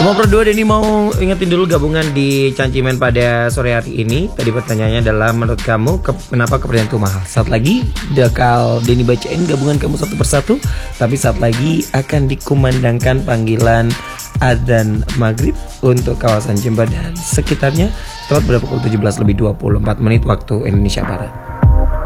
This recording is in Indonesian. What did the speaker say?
Nomor berdua, Denny mau ingetin dulu gabungan di Cancimen pada sore hari ini. Tadi pertanyaannya adalah menurut kamu kenapa kepercayaan itu mahal? Saat lagi bakal Denny bacain gabungan kamu satu persatu, tapi saat lagi akan dikumandangkan panggilan adzan maghrib untuk kawasan Jember dan sekitarnya tepat pada pukul 17:24 waktu Indonesia Barat.